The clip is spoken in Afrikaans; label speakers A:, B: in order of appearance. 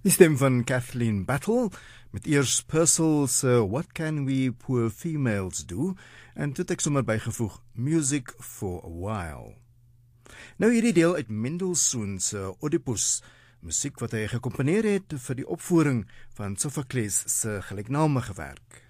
A: Die stem van Kathleen Battle, met eers Purcell's What Can We Poor Females Do, en toe het ek sommer bygevoeg Music for a While. Nou hierdie deel uit Mendelssohn se Oedipus, musiek wat hy gekomponeer het vir die opvoering van Sophocles se gelyknamige werk.